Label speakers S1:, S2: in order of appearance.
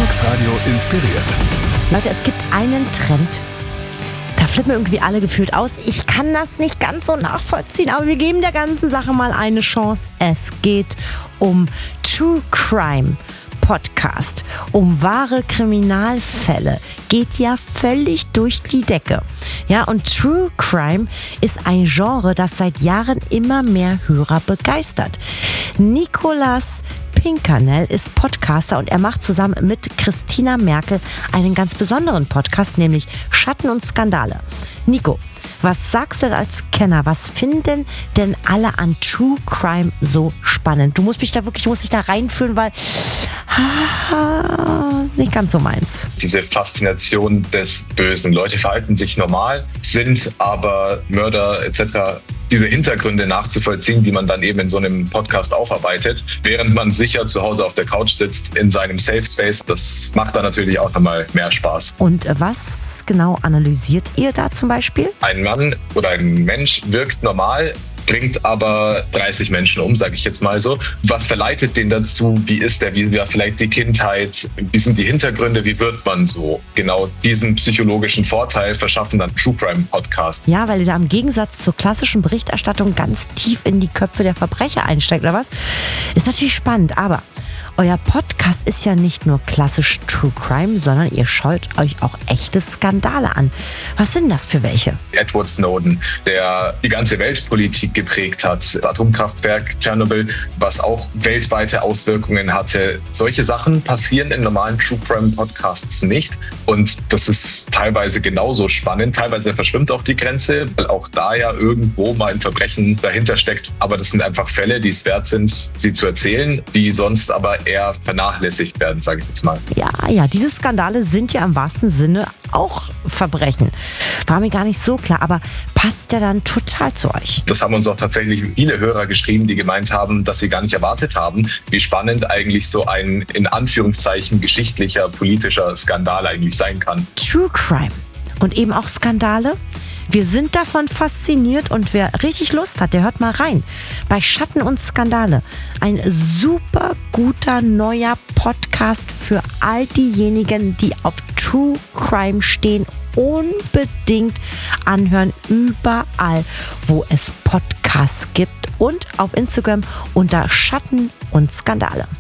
S1: Vox Radio inspiriert.
S2: Leute, es gibt einen Trend, da flippen irgendwie alle gefühlt aus. Ich kann das nicht ganz so nachvollziehen, aber wir geben der ganzen Sache mal eine Chance. Es geht um True Crime Podcast, um wahre Kriminalfälle. Geht ja völlig durch die Decke. Ja, und True Crime ist ein Genre, das seit Jahren immer mehr Hörer begeistert. Nicolas Pinkernel ist Podcaster und er macht zusammen mit Christina Merkel einen ganz besonderen Podcast, nämlich Schatten und Skandale. Nico, was sagst du denn als Kenner? Was finden denn alle an True Crime so spannend? Du musst mich da reinführen, weil nicht ganz so meins.
S3: Diese Faszination des Bösen. Leute verhalten sich normal, sind aber Mörder etc. Diese Hintergründe nachzuvollziehen, die man dann eben in so einem Podcast aufarbeitet, während man sicher zu Hause auf der Couch sitzt, in seinem Safe Space. Das macht dann natürlich auch nochmal mehr Spaß.
S2: Und was genau analysiert ihr da zum Beispiel?
S3: Ein Mann oder ein Mensch wirkt normal, bringt aber 30 Menschen um, sage ich jetzt mal so. Was verleitet den dazu? Wie ist der? Wie war vielleicht die Kindheit? Wie sind die Hintergründe? Wie wird man so? Genau diesen psychologischen Vorteil verschaffen dann True Crime Podcast.
S2: Ja, weil ihr da im Gegensatz zur klassischen Berichterstattung ganz tief in die Köpfe der Verbrecher einsteigt, oder was? Ist natürlich spannend, aber euer Podcast ist ja nicht nur klassisch True Crime, sondern ihr schaut euch auch echte Skandale an. Was sind das für welche?
S3: Edward Snowden, der die ganze Weltpolitik geprägt hat. Das Atomkraftwerk Tschernobyl, was auch weltweite Auswirkungen hatte. Solche Sachen passieren in normalen True Crime Podcasts nicht. Und das ist teilweise genauso spannend. Teilweise verschwimmt auch die Grenze, weil auch da ja irgendwo mal ein Verbrechen dahinter steckt. Aber das sind einfach Fälle, die es wert sind, sie zu erzählen, die sonst aber eher vernachlässigt werden, sage ich jetzt mal.
S2: Ja, diese Skandale sind ja im wahrsten Sinne auch Verbrechen. War mir gar nicht so klar, aber passt der dann total zu euch?
S3: Das haben uns auch tatsächlich viele Hörer geschrieben, die gemeint haben, dass sie gar nicht erwartet haben, wie spannend eigentlich so ein, in Anführungszeichen, geschichtlicher, politischer Skandal eigentlich sein kann.
S2: True Crime und eben auch Skandale. Wir sind davon fasziniert und wer richtig Lust hat, der hört mal rein. Bei Schatten und Skandale. Ein super guter neuer Podcast für all diejenigen, die auf True Crime stehen. Unbedingt anhören, überall, wo es Podcasts gibt und auf Instagram unter Schatten und Skandale.